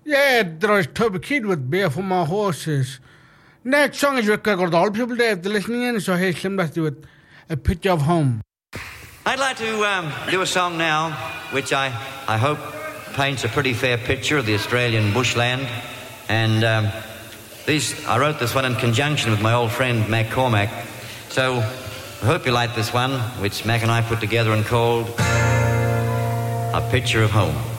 Yeah, there's Toby Keith with Beer for My Horses. Next song is record all people there listening in, so here's Slimdusty with A Picture of Home. I'd like to do a song now, which I hope paints a pretty fair picture of the Australian bushland. And I wrote this one in conjunction with my old friend Mac Cormack. So I hope you like this one, which Mac and I put together and called A Picture of Home.